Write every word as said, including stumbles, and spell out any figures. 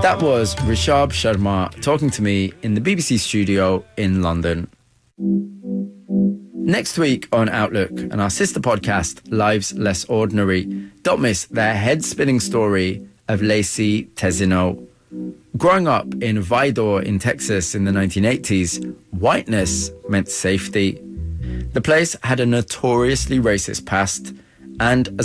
That was Rishab Sharma talking to me in the B B C studio in London. Next week on Outlook and our sister podcast, Lives Less Ordinary, don't miss the head-spinning story of Lacey Tezino. Growing up in Vidor in Texas in the nineteen eighties, whiteness meant safety. The place had a notoriously racist past, and as